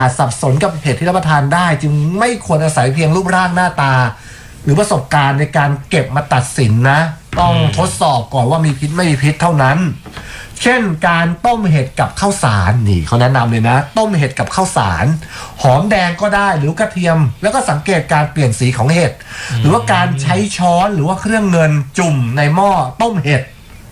สับสนกับเห็ดที่รับประทานได้จึงไม่ควรอาศัยเพียงรูปร่างหน้าตาหรือประสบการณ์ในการเก็บมาตัดสินนะต้องทดสอบก่อนว่ามีพิษไม่มีพิษเท่านั้นเช่นการต้มเห็ดกับข้าวสารนี่เขาแนะนำเลยนะต้มเห็ดกับข้าวสารหอมแดงก็ได้หรือกระเทียมแล้วก็สังเกตการเปลี่ยนสีของเห็ดหรือว่าการใช้ช้อนหรือว่าเครื่องเงินจุ่มในหม้อต้มเห็ด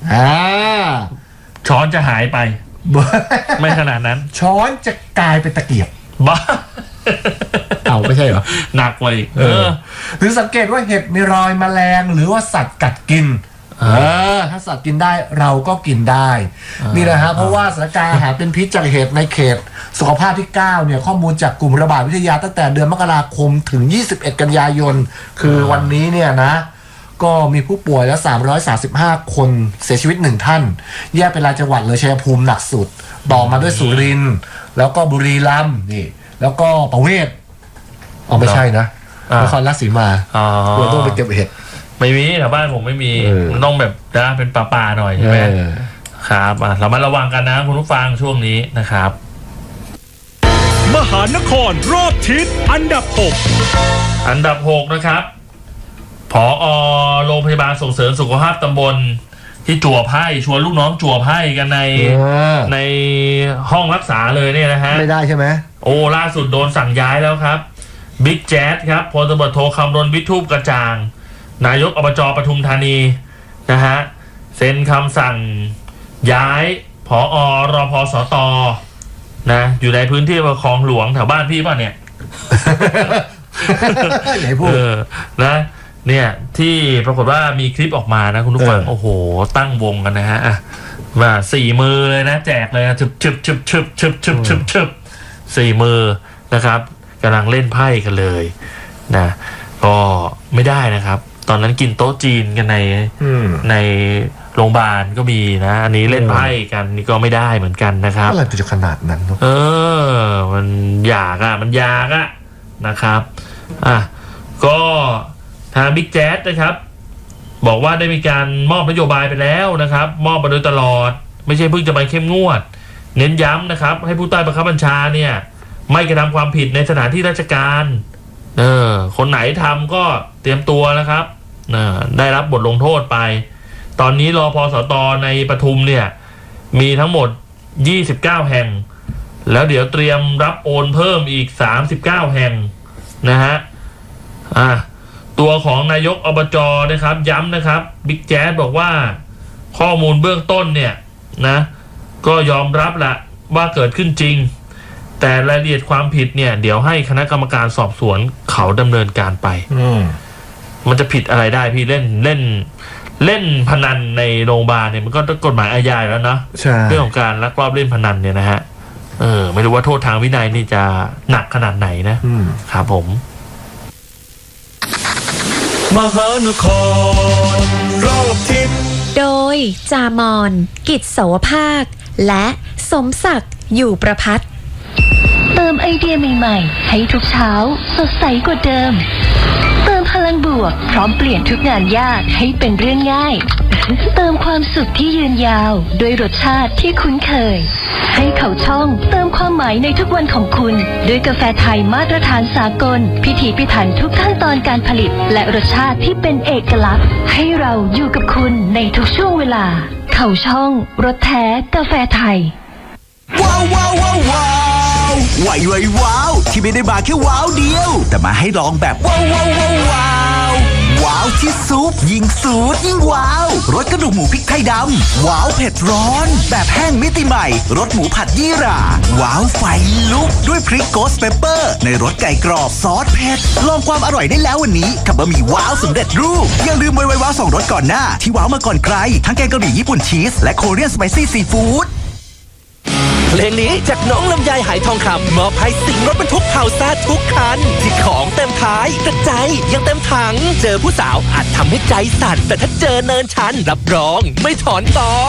ช้อนจะหายไปไม่ขนาดนั้นช้อนจะกลายเป็นตะเกียบบ้าเอาไม่ใช่เหรอหนักเลยหรือสังเกตว่าเห็ดมีรอยแมลงหรือว่าสัตว์กัดกินถ้าสัตว์กินได้เราก็กินได้นี่นะฮะเพราะว่าสถานการณ์อาหารเป็นพิษจากเห็ดในเขตสุขภาพที่9เนี่ยข้อมูลจากกลุ่มระบาดวิทยาตั้งแต่เดือนมกราคมถึง21กันยายนคือวันนี้เนี่ยนะก็มีผู้ป่วยแล้ว335คนเสียชีวิต1ท่านแยกเป็นรายจังหวัดเลยชัยภูมิหนักสุดต่อมาด้วยสุรินทร์แล้วก็บุรีรัมย์นี่แล้วก็ประเวศไม่ใช่นะนครราชสีมาเราต้องไปเก็บเห็ดไม่มีแถวบ้านผมไม่มีมันต้องแบบนะเป็นป่าหน่อยใช่ไหมครับเรามาระวังกันนะคุณผู้ฟังช่วงนี้นะครับมหานครรอบทิศอันดับ6 นะครับผอ.โรงพยาบาลส่งเสริมสุขภาพตำบลที่จั่วไพ่ชวนลูกน้องจั่วไพ่กันในห้องรักษาเลยเนี่ยนะฮะไม่ได้ใช่ไหมล่าสุดโดนสั่งย้ายแล้วครับบิ๊กแจ๊ดครับพลตำรวจโทคำรณวิทูปกระจ่างนายกอบจ.ปทุมธานีนะฮะเซ็นคำสั่งย้ายผอ.รพสต.นะอยู่ในพื้นที่คลองหลวงแถวบ้านพี่ป่ะเนี่ยไหนพูดนะเนี่ยที่ปรากฏว่ามีคลิปออกมานะคุณผู้ฟังโอ้โหตั้งวงกันนะฮะว่า4 มือเลยนะแจกเลยนะชึบ4 มือนะครับกำลังเล่นไพ่กันเลยนะก็ไม่ได้นะครับตอนนั้นกินโต๊ะจีนกันในโรงพยาบาลก็มีนะอันนี้เล่นไพ่กันนี่ก็ไม่ได้เหมือนกันนะครับอะไรจะขนาดนั้นมันอยากนะครับก็ทางบิ๊กแจ๊ดนะครับบอกว่าได้มีการมอบนโยบายไปแล้วนะครับมอบมาโดยตลอดไม่ใช่เพิ่งจะมาเข้มงวดเน้นย้ำนะครับให้ผู้ใต้บังคับบัญชาเนี่ยไม่กระทำความผิดในสถานที่ราชการคนไหนทำก็เตรียมตัวนะครับได้รับบทลงโทษไปตอนนี้รพสต.ในปทุมเนี่ยมีทั้งหมด29แห่งแล้วเดี๋ยวเตรียมรับโอนเพิ่มอีก39แห่งนะฮะตัวของนายกอบจ.นะครับย้ำนะครับบิ๊กแจ๊ดบอกว่าข้อมูลเบื้องต้นเนี่ยนะก็ยอมรับแหละว่าเกิดขึ้นจริงแต่รายละเอียดความผิดเนี่ยเดี๋ยวให้คณะกรรมการสอบสวนเขาดำเนินการไปมันจะผิดอะไรได้พี่เล่นพนันในโรงพยาบาลเนี่ยมันก็กฎหมายอาญาแล้วนะเรื่องของการลักลอบเล่นพนันเนี่ยนะฮะไม่รู้ว่าโทษทางวินัยนี่จะหนักขนาดไหนนะครับผมมหานครรอบทิศโดยจามอนกิจโสภาคและสมศักดิ์อยู่ประภัตเติมไอเดียใหม่ๆให้ทุกเช้าสดใสกว่าเดิมเติมพลังบวกพร้อมเปลี่ยนทุกงานยากให้เป็นเรื่องง่ายเติมความสุขที่ยืนยาวด้วยรสชาติที่คุ้นเคยให้เขาช่องเติมความหมายในทุกวันของคุณด้วยกาแฟไทยมาตรฐานสากลพิถีพิถันทุกขั้นตอนการผลิตและรสชาติที่เป็นเอกลักษณ์ให้เราอยู่กับคุณในทุกช่วงเวลาเขาช่องรสแท้กาแฟไทยว้าวว้าวที่ไม่ได้มาแค่ว้าวเดียวแต่มาให้ลองแบบว้าวที่ซุปยิ่งสูตรยิ่งว้าวรสกระดูกหมูพริกไทยดำว้าวเผ็ดร้อนแบบแห้งมิติใหม่รสหมูผัดยี่หร่าว้าวไฟลุกด้วยพริกโกสเปปเปอร์ในรสไก่กรอบซอสเผ็ดลองความอร่อยได้แล้ววันนี้กับบะหมี่ว้าวสำเร็จรูปอย่าลืมว้าว2รสก่อนหน้าที่ว้าวมาก่อนใครทั้งแกงกะหรี่ญี่ปุ่นชีสและโคเรียนสไปซี่ซีฟู้ดเพลงนี้จากน้องลำไยหายทองคำมอบให้สิ่งรถบรรทุกเผาซ่าทุกคันที่ของเต็มท้ายแต่ใจยังเต็มถังเจอผู้สาวอาจทำให้ใจสั่นแต่ถ้าเจอเนินชันรับรองไม่ถอนต่อ